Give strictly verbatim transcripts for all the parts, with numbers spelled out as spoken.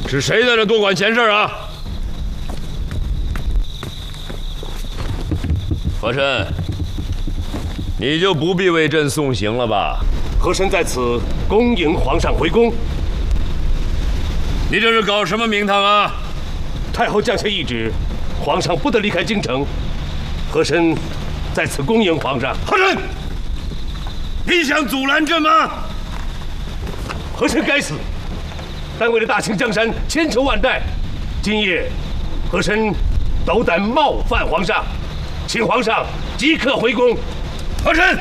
是谁在这多管闲事啊？和珅，你就不必为朕送行了吧？ 和珅在此恭迎皇上回宫。 你这是搞什么名堂啊？ 太后降下懿旨，皇上不得离开京城。和珅在此恭迎皇上。 和珅，你想阻拦朕吗？ 和珅该死！但为了大清江山千秋万代，今夜和珅斗胆冒犯皇上，请皇上即刻回宫。 和珅，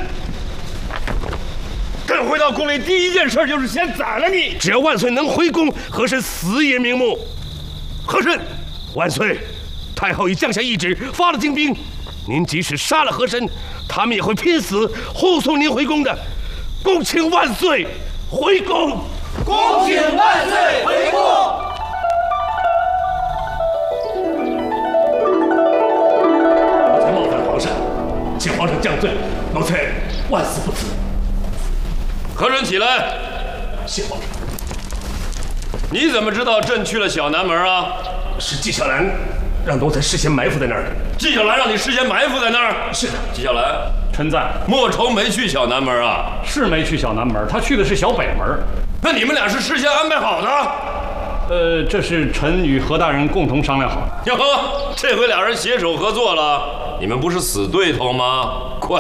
朕回到宫里第一件事就是先宰了你。 只要万岁能回宫，和珅死也瞑目。和珅，万岁！太后已降下懿旨，发了精兵。您即使杀了和珅，他们也会拼死护送您回宫的。恭请万岁回宫！ 恭请万岁回宫！ 奴才冒犯皇上，请皇上降罪，奴才万死不辞。 和珅起来！ 谢皇上。 你怎么知道朕去了小南门啊？ 是纪晓岚让奴才事先埋伏在那儿的。 纪晓岚让你事先埋伏在那儿？ 是的。 纪晓岚， 臣在。 莫愁没去小南门啊？ 是没去小南门，他去的是小北门。 那你们俩是事先安排好的？ 呃，这是臣与何大人共同商量好的。 哟呵，这回俩人携手合作了，你们不是死对头吗？快